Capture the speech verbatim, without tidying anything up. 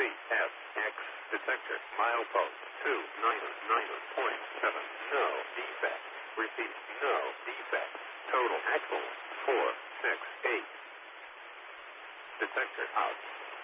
F, X, detector, milepost, two nine nine point seven, no defect. Repeat, no defect. Total axle, four six eight. Detector out.